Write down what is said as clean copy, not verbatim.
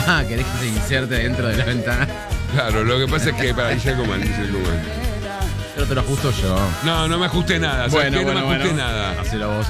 Ah, ¿querés que se inserte dentro de la ventana? Claro, lo que pasa es que para dice Coman. Pero te lo ajusto yo. No me ajusté nada. ¿Sabes qué? No me ajusté nada. Hacelo vos.